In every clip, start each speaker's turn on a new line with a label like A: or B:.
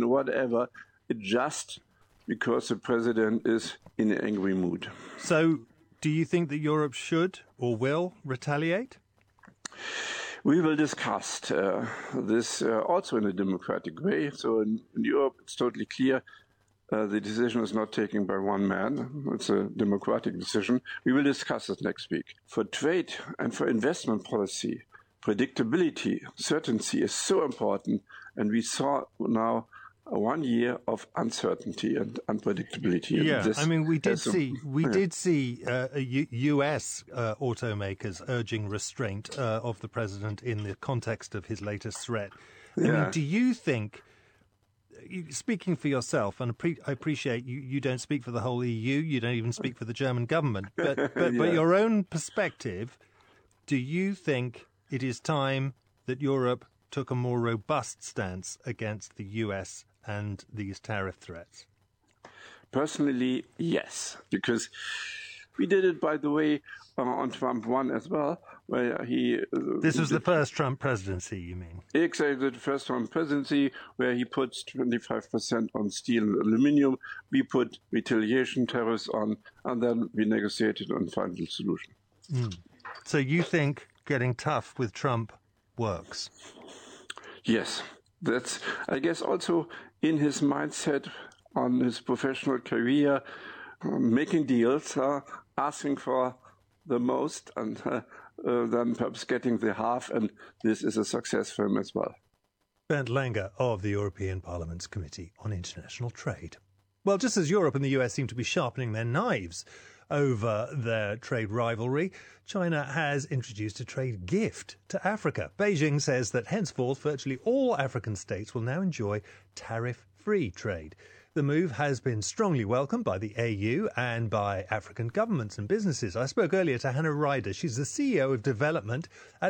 A: and whatever, just because the president is in an angry mood.
B: So do you think that Europe should or will retaliate?
A: We will discuss this also in a democratic way. So in Europe, it's totally clear the decision is not taken by one man. It's a democratic decision. We will discuss it next week. For trade and for investment policy, predictability, certainty is so important. And we saw now 1 year of uncertainty and unpredictability.
B: Yeah, I mean, we did see US automakers urging restraint of the president in the context of his latest threat. I mean, do you think, speaking for yourself, and I appreciate you don't speak for the whole EU, you don't even speak for the German government, but your own perspective, do you think it is time that Europe took a more robust stance against the US and these tariff threats?
A: Personally, yes, because we did it, by the way, on Trump 1 as well, where he...
B: This was the first Trump presidency, you mean?
A: Exactly, the first Trump presidency, where he puts 25% on steel and aluminium. We put retaliation tariffs on, and then we negotiated on final solution.
B: So you think getting tough with Trump works?
A: Yes, that's, I guess, also in his mindset on his professional career, making deals, asking for the most and then perhaps getting the half, and this is a success for him as well.
B: Bernd Langer of the European Parliament's Committee on International Trade. Well, just as Europe and the US seem to be sharpening their knives over their trade rivalry, China has introduced a trade gift to Africa. Beijing says that henceforth virtually all African states will now enjoy tariff-free trade. The move has been strongly welcomed by the AU and by African governments and businesses. I spoke earlier to Hannah Ryder. She's the CEO of Development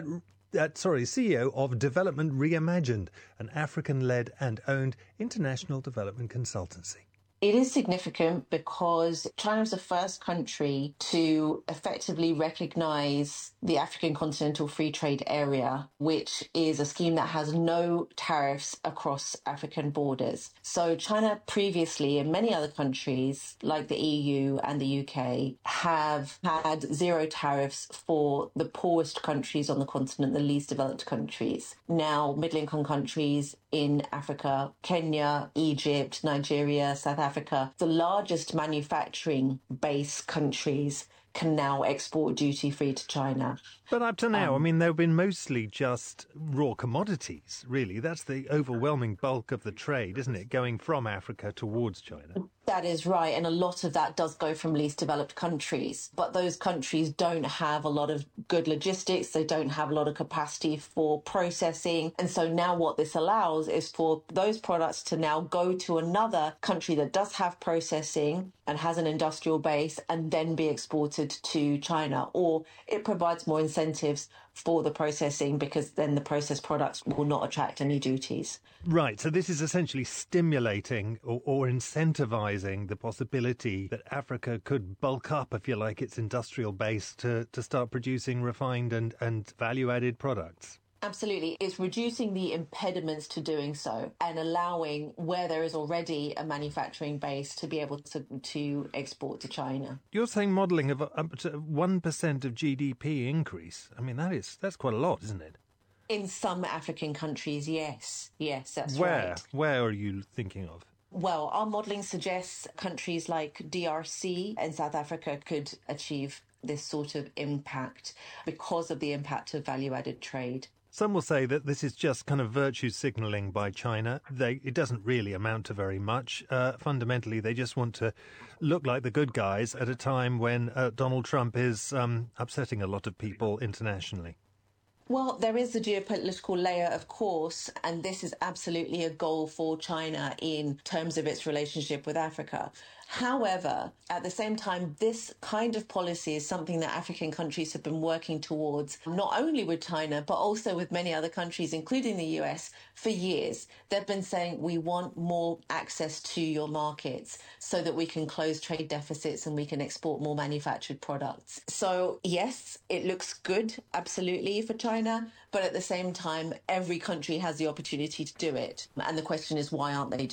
B: CEO of Development Reimagined, an African-led and owned international development consultancy.
C: It is significant because China is the first country to effectively recognize the African Continental Free Trade Area, which is a scheme that has no tariffs across African borders. So China previously, and many other countries like the EU and the UK, have had zero tariffs for the poorest countries on the continent, the least developed countries. Now, middle-income countries in Africa, Kenya, Egypt, Nigeria, South Africa, the largest manufacturing base countries can now export duty-free to China.
B: But up to now, I mean, they've been mostly just raw commodities, really. That's the overwhelming bulk of the trade, isn't it, going from Africa towards China?
C: That is right, and a lot of that does go from least developed countries. But those countries don't have a lot of good logistics, they don't have a lot of capacity for processing. And so now what this allows is for those products to now go to another country that does have processing and has an industrial base and then be exported to China. Or it provides more incentives for the processing because then the processed products will not attract any duties.
B: Right, so this is essentially stimulating or incentivizing the possibility that Africa could bulk up, if you like, its industrial base to start producing refined and value-added products.
C: Absolutely. It's reducing the impediments to doing so and allowing where there is already a manufacturing base to be able to export to China.
B: You're saying modelling of up to 1% of GDP increase. I mean, that's quite a lot, isn't it?
C: In some African countries, yes. Yes, that's
B: right.
C: Where?
B: Where are you thinking of?
C: Well, our modelling suggests countries like DRC and South Africa could achieve this sort of impact because of the impact of value-added trade.
B: Some will say that this is just kind of virtue signalling by China. It doesn't really amount to very much. Fundamentally, they just want to look like the good guys at a time when Donald Trump is upsetting a lot of people internationally.
C: Well, there is the geopolitical layer, of course, and this is absolutely a goal for China in terms of its relationship with Africa. However, at the same time, this kind of policy is something that African countries have been working towards, not only with China, but also with many other countries, including the US, for years. They've been saying, we want more access to your markets so that we can close trade deficits and we can export more manufactured products. So, yes, it looks good, absolutely, for China, but at the same time, every country has the opportunity to do it. And the question is, why aren't they